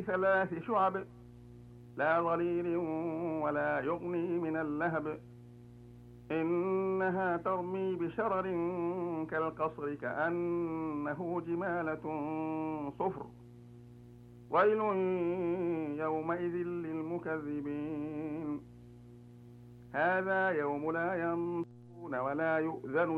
ثلاث شعب لا ظليل ولا يغني من اللهب إنها ترمي بشرر كالقصر كأنه جمالة صفر ويل يومئذ للمكذبين هذا يوم لا ينطقون ولا يؤذن